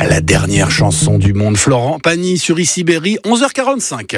La dernière chanson du monde, Florent Pagny sur Issy-Berry, 11h45.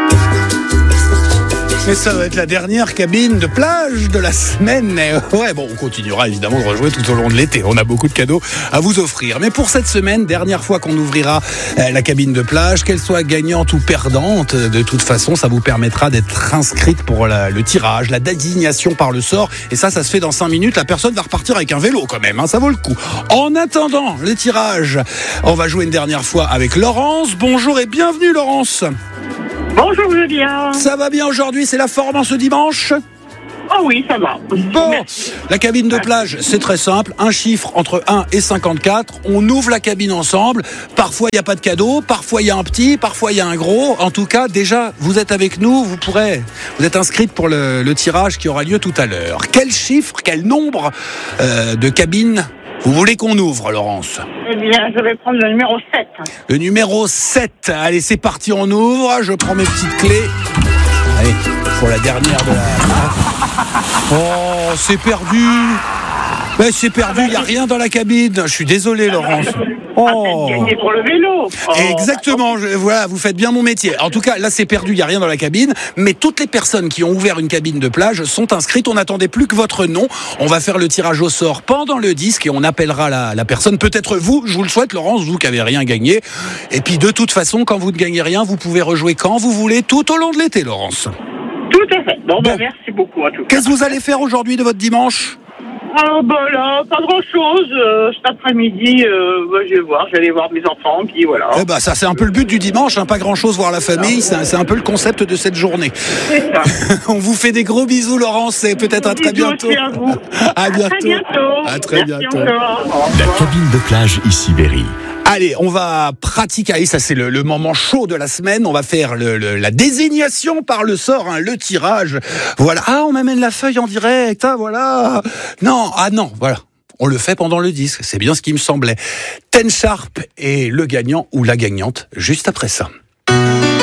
Mais ça va être la dernière cabine de plage de la semaine. Ouais, bon, on continuera évidemment de rejouer tout au long de l'été. On a beaucoup de cadeaux à vous offrir. Mais pour cette semaine, dernière fois qu'on ouvrira la cabine de plage, qu'elle soit gagnante ou perdante, de toute façon, ça vous permettra d'être inscrite pour le tirage, la désignation par le sort. Et ça se fait dans 5 minutes. La personne va repartir avec un vélo quand même, hein, ça vaut le coup. En attendant le tirage, on va jouer une dernière fois avec Laurence. Bonjour et bienvenue Laurence. Bonjour Julien. Ça va bien aujourd'hui, c'est la forme en ce dimanche ? Oh oui, ça va. Bon, la cabine de plage, c'est très simple. Un chiffre entre 1 et 54. On ouvre la cabine ensemble. Parfois, il n'y a pas de cadeau. Parfois, il y a un petit. Parfois, il y a un gros. En tout cas, déjà, vous êtes avec nous. Vous êtes inscrite pour le tirage qui aura lieu tout à l'heure. Quel chiffre, quel nombre de cabines vous voulez qu'on ouvre, Laurence ? Eh bien, je vais prendre le numéro 7. Le numéro 7. Allez, c'est parti, on ouvre. Je prends mes petites clés. Allez, pour la dernière de la... Oh, c'est perdu. Mais c'est perdu, il n'y a rien dans la cabine. Je suis désolé, Laurence. Oh. Gagné pour le vélo. Oh. Exactement, voilà, vous faites bien mon métier. En tout cas, là c'est perdu, il n'y a rien dans la cabine. Mais toutes les personnes qui ont ouvert une cabine de plage sont inscrites. On n'attendait plus que votre nom. On va faire le tirage au sort pendant le disque et on appellera la personne. Peut-être vous, je vous le souhaite, Laurence, vous qui n'avez rien gagné. Et puis de toute façon, quand vous ne gagnez rien, vous pouvez rejouer quand vous voulez, tout au long de l'été, Laurence. Tout à fait. Bon. Merci beaucoup à tous. Qu'est-ce que vous allez faire aujourd'hui de votre dimanche ? Là, pas grand-chose. Cet après-midi, je vais voir. J'allais voir mes enfants, puis voilà. Ça, c'est un peu le but du dimanche, hein, pas grand-chose, voir la famille. C'est un peu le concept de cette journée. C'est ça. On vous fait des gros bisous, Laurence, et peut-être à très bientôt. Aussi à vous. À bientôt. Très bientôt. À très Merci bientôt. Encore. La cabine de plage Issy-Berry. Allez, on va pratiquer. Allez, ça c'est le moment chaud de la semaine. On va faire la désignation par le sort, hein, le tirage. Voilà. Ah, on m'amène la feuille en direct. Ah, voilà. Non, voilà. On le fait pendant le disque. C'est bien ce qui me semblait. Ten Sharp et le gagnant ou la gagnante juste après ça.